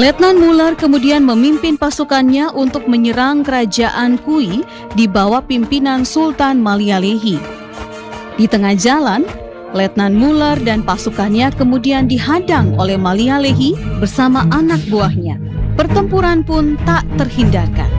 Letnan Muller kemudian memimpin pasukannya untuk menyerang kerajaan Kui di bawah pimpinan Sultan Malialehi. Di tengah jalan, Letnan Muller dan pasukannya kemudian dihadang oleh Malialehi bersama anak buahnya. Pertempuran pun tak terhindarkan.